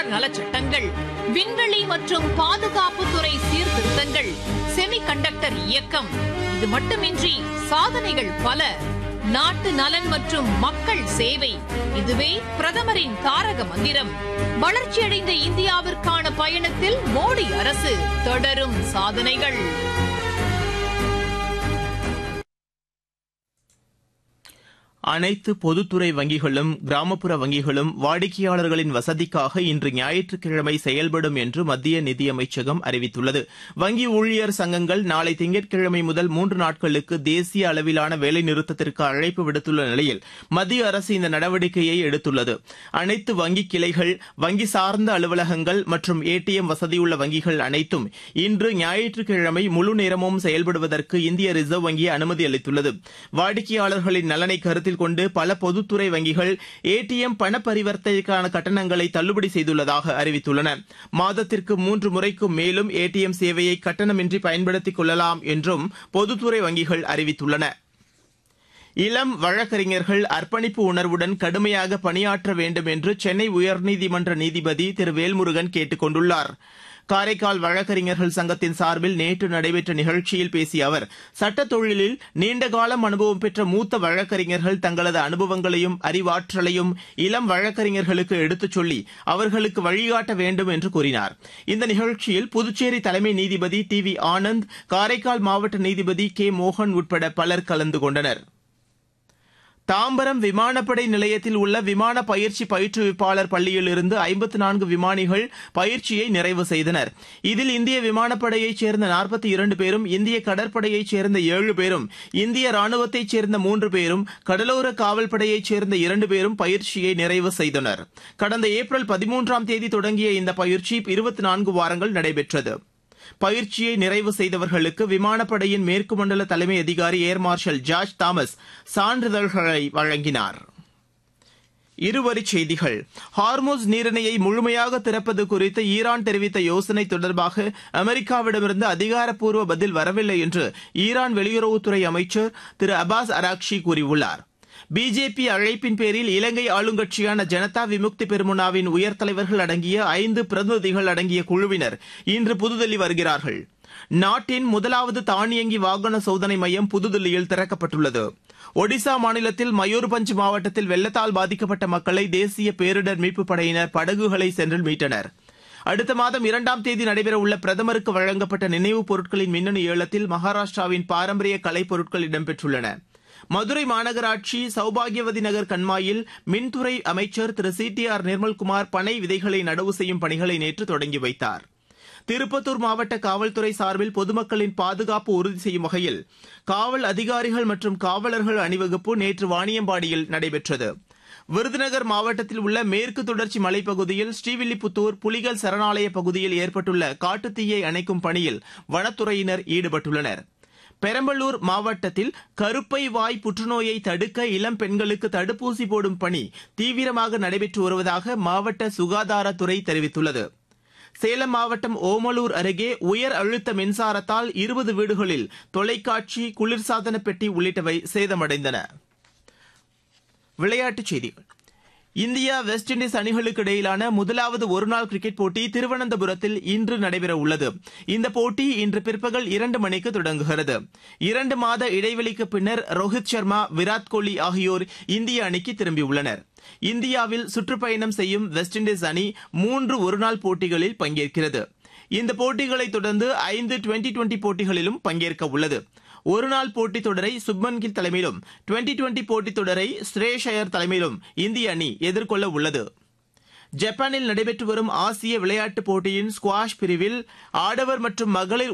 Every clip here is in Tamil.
நலச்சட்டங்கள், விண்வெளி மற்றும் பாதுகாப்புத்துறை சீர்திருத்தங்கள், செமிகண்டக்டர் இயக்கம். இது மட்டுமின்றி சாதனைகள் பல. நாட்டு நலன் மற்றும் மக்கள் சேவை, இதுவே பிரதமரின் தாரக மந்திரம். வளர்ச்சியடைந்த இந்தியாவிற்கான பயணத்தில் மோடி அரசு, தொடரும் சாதனைகள். அனைத்து பொதுத்துறை வங்கிகளும் கிராமப்புற வங்கிகளும் வாடிக்கையாளர்களின் வசதிக்காக இன்று ஞாயிற்றுக்கிழமை செயல்படும் என்று மத்திய நிதியமைச்சகம் அறிவித்துள்ளது. வங்கி ஊழியர் சங்கங்கள் நாளை திங்கட்கிழமை முதல் 3 நாட்களுக்கு தேசிய அளவிலான வேலைநிறுத்தத்திற்கு அழைப்பு விடுத்துள்ள நிலையில் மத்திய அரசு இந்த நடவடிக்கையை எடுத்துள்ளது. அனைத்து வங்கி கிளைகள், வங்கி சார்ந்த அலுவலகங்கள் மற்றும் ஏடிஎம் வசதியுள்ள வங்கிகள் அனைத்தும் இன்று ஞாயிற்றுக்கிழமை முழு நேரமும் செயல்படுவதற்கு இந்திய ரிசர்வ் வங்கி அனுமதி அளித்துள்ளது. வாடிக்கையாளர்களின் நலனை கருத்தில் கொண்டு பல பொதுத்துறை வங்கிகள் ஏடிஎம் பண பரிவர்த்தனைக்கான கட்டணங்களை தள்ளுபடி செய்துள்ளதாக அறிவித்துள்ளன. மாதத்திற்கு 3 முறைக்கும் மேலும் ஏடிஎம் சேவையை கட்டணமின்றி பயன்படுத்திக் கொள்ளலாம் என்றும் பொதுத்துறை வங்கிகள் அறிவித்துள்ளன. இளம் வழக்கறிஞர்கள் அர்ப்பணிப்பு உணர்வுடன் கடுமையாக பணியாற்ற வேண்டும் என்று சென்னை உயர்நீதிமன்ற நீதிபதி திரு வேல்முருகன் கேட்டுக் கொண்டுள்ளார். காரைக்கால் வழக்கறிஞர்கள் சங்கத்தின் சார்பில் நேற்று நடைபெற்ற நிகழ்ச்சியில் பேசிய அவர், சட்டத் தொழிலில் நீண்டகாலம் அனுபவம் பெற்ற மூத்த வழக்கறிஞர்கள் தங்களது அனுபவங்களையும் அறிவாற்றலையும் இளம் வழக்கறிஞர்களுக்கு எடுத்துச் சொல்லி அவர்களுக்கு வழிகாட்ட வேண்டும் என்று கூறினார். இந்த நிகழ்ச்சியில் புதுச்சேரி தலைமை நீதிபதி டி வி ஆனந்த், காரைக்கால் மாவட்ட நீதிபதி கே மோகன் உட்பட பலர் கலந்து கொண்டனர். தாம்பரம் விமானப்படை நிலையத்தில் உள்ள விமான பயிற்சி பயிற்றுவிப்பாளர் பள்ளியிலிருந்து 54 விமானிகள் பயிற்சியை நிறைவு செய்தனர். இதில் இந்திய விமானப்படையைச் சேர்ந்த 42 பேரும், இந்திய கடற்படையைச் சேர்ந்த 7 பேரும், இந்திய ராணுவத்தைச் சேர்ந்த 3 பேரும், கடலோர காவல்படையைச் சேர்ந்த 2 பேரும் பயிற்சியை நிறைவு செய்தனர். கடந்த ஏப்ரல் 13ஆம் தேதி தொடங்கிய இந்த பயிற்சி 24 வாரங்கள் நடைபெற்றது. பயிற்சியை நிறைவு செய்தவர்களுக்கு விமானப்படையின் மேற்கு மண்டல தலைமை அதிகாரி ஏர் மார்ஷல் ஜார்ஜ் தாமஸ் சான்றிதழ்களை வழங்கினார். இருவரிச் செய்திகள். ஹார்முஸ் நீரிணையை முழுமையாக திறப்பது குறித்து ஈரான் தெரிவித்த யோசனை தொடர்பாக அமெரிக்காவிடமிருந்து அதிகாரப்பூர்வ பதில் வரவில்லை என்று ஈரான் வெளியுறவுத்துறை அமைச்சர் திரு அப்பாஸ் அராக்ஷி கூறியுள்ளார். பிஜேபி அழைப்பின் பேரில் இலங்கை ஆளுங்கட்சியான ஜனதா விமுக்தி பெருமுனாவின் உயர்தலைவர்கள் அடங்கிய 5 பிரதிநிதிகள் அடங்கிய குழுவினர் இன்று புதுதில்லி வருகிறார்கள். நாட்டின் முதலாவது தானியங்கி வாகன சோதனை மையம் புதுதில்லியில் திறக்கப்பட்டுள்ளது. ஒடிசா மாநிலத்தில் மயூர்பஞ்ச் மாவட்டத்தில் வெள்ளத்தால் பாதிக்கப்பட்ட மக்களை தேசிய பேரிடர் மீட்புப் படையினர் படகுகளை சென்று மீட்டனர். அடுத்த மாதம் 2ஆம் தேதி நடைபெறவுள்ள பிரதமருக்கு வழங்கப்பட்ட நினைவுப் பொருட்களின் மின்னணு ஏலத்தில் மகாராஷ்டிராவின் பாரம்பரிய கலைப் பொருட்கள் இடம்பெற்றுள்ளன. மதுரை மாநகராட்சி சௌபாகியவதி நகர் கண்மாயில் மின்துறை அமைச்சர் திரு CTR நிர்மல்குமார் பனை விதைகளை நடவு செய்யும் பணிகளை நேற்று தொடங்கி வைத்தார். திருப்பத்தூர் மாவட்ட காவல்துறை சார்பில் பொதுமக்களின் பாதுகாப்பு உறுதி செய்யும் வகையில் காவல் அதிகாரிகள் மற்றும் காவலர்கள் அணிவகுப்பு நேற்று வாணியம்பாடியில் நடைபெற்றது. விருதுநகர் மாவட்டத்தில் உள்ள மேற்கு தொடர்ச்சி மலைப்பகுதியில் ஸ்ரீவில்லிபுத்தூர் புலிகள் சரணாலய பகுதியில் ஏற்பட்டுள்ள காட்டுத்தீயை அணைக்கும் பணியில் வனத்துறையினர் ஈடுபட்டுள்ளனர். பெரம்பலூர் மாவட்டத்தில் கருப்பை வாய் புற்றுநோயை தடுக்க இளம் பெண்களுக்கு தடுப்பூசி போடும் பணி தீவிரமாக நடைபெற்று வருவதாக மாவட்ட சுகாதாரத்துறை தெரிவித்துள்ளது. சேலம் மாவட்டம் ஓமலூர் அருகே உயர் அழுத்த மின்சாரத்தால் 20 வீடுகளில் தொலைக்காட்சி, குளிர்சாதன பெட்டி உள்ளிட்டவை சேதமடைந்தன. விளையாட்டுச் செய்திகள். இந்தியா வெஸ்ட் இண்டீஸ் அணிகளுக்கு இடையிலான முதலாவது ஒருநாள் கிரிக்கெட் போட்டி திருவனந்தபுரத்தில் இன்று நடைபெற உள்ளது. இந்த போட்டி இன்று பிற்பகல் 2 மணிக்கு தொடங்குகிறது. 2 மாத இடைவெளிக்கு பின்னர் ரோஹித் சர்மா, விராட் கோலி ஆகியோர் இந்திய அணிக்கு திரும்பியுள்ளனர். இந்தியாவில் சுற்றுப்பயணம் செய்யும் வெஸ்ட் இண்டீஸ் அணி 3 ஒருநாள் போட்டிகளில் பங்கேற்கிறது. இந்த போட்டிகளைத் தொடர்ந்து 5 டுவெண்டி போட்டிகளிலும் பங்கேற்க உள்ளது. ஒருநாள் போட்டித் தொடரை சுப்மன் கில் தலைமையிலும், டுவெண்டி போட்டித் தொடரை ஸ்ரேயஸ் ஐயர் தலைமையிலும் இந்திய அணி எதிர்கொள்ள உள்ளது. ஜப்பானில் நடைபெற்று வரும் ஆசிய விளையாட்டுப் போட்டியின் ஸ்குவாஷ் பிரிவில் ஆடவர் மற்றும் மகளிர்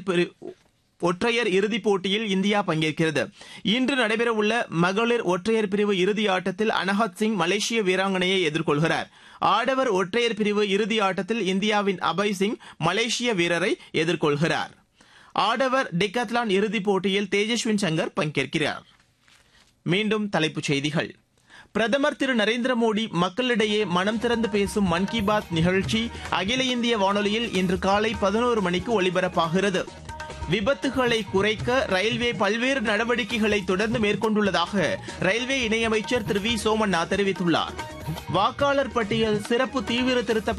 ஒற்றையர் இறுதிப் போட்டியில் இந்தியா பங்கேற்கிறது. இன்று நடைபெறவுள்ள மகளிர் ஒற்றையர் பிரிவு இறுதி ஆட்டத்தில் அனஹத் சிங் மலேசிய வீராங்கனையை எதிர்கொள்கிறார். ஆடவர் ஒற்றையர் பிரிவு இறுதி ஆட்டத்தில் இந்தியாவின் அபய் சிங் மலேசிய வீரரை எதிர்கொள்கிறார். ஆடவர் டிகாத்லான் இறுதிப் போட்டியில் தேஜஸ்வின் சங்கர் பங்கேற்கிறார். மீண்டும் தலைப்புச் செய்திகள். பிரதமர் திரு நரேந்திர மோடி மக்களிடையே மனம் திறந்து பேசும் மன் கி பாத் நிகழ்ச்சி அகில இந்திய வானொலியில் இன்று காலை 11 மணிக்கு ஒலிபரப்பாகிறது. விபத்துகளை குறைக்க ரயில்வே பல்வேறு நடவடிக்கைகளை தொடர்ந்து மேற்கொண்டுள்ளதாக ரயில்வே இணையமைச்சர் திரு வி சோமண்ணா தெரிவித்துள்ளார். வாக்காளர் பட்டியல் சிறப்பு தீவிர திருத்த